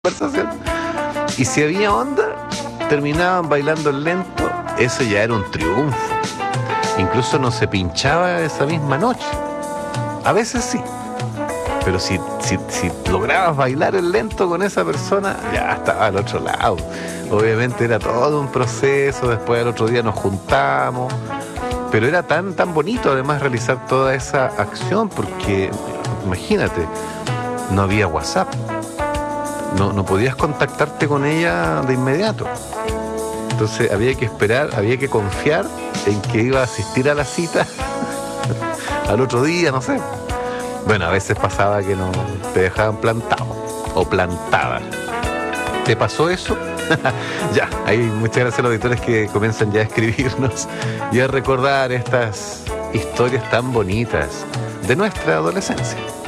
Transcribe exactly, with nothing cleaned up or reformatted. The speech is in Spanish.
conversación. Y si había onda, terminaban bailando lento. Eso ya era un triunfo. Incluso no se pinchaba esa misma noche. A veces sí. Pero si, si, si lograbas bailar el lento con esa persona, ya estaba al otro lado. Obviamente era todo un proceso. Después al otro día nos juntamos. Pero era tan, tan bonito además realizar toda esa acción, porque imagínate, no había WhatsApp. No, no podías contactarte con ella de inmediato. Entonces había que esperar, había que confiar en que iba a asistir a la cita al otro día, no sé. Bueno, a veces pasaba que no te dejaban plantado o plantada. ¿Te pasó eso? Ya, hay muchas gracias a los auditores que comienzan ya a escribirnos y a recordar estas historias tan bonitas de nuestra adolescencia.